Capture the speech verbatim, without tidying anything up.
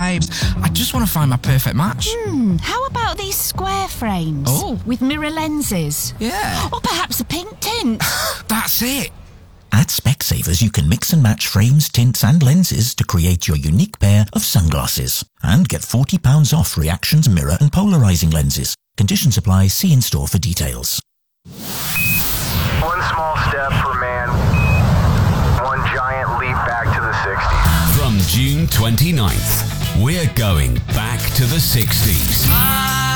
vibes. I just want to find my perfect match. Hmm, how about these square frames? Oh. With mirror lenses? Yeah. Or perhaps a pink tint? That's it. At Specsavers, you can mix and match frames, tints and lenses to create your unique pair of sunglasses. And get forty pounds off Reactions mirror and polarizing lenses. Conditions apply. See in store for details. One small step for man, one giant leap back to the sixties. From June twenty-ninth, we're going back to the sixties.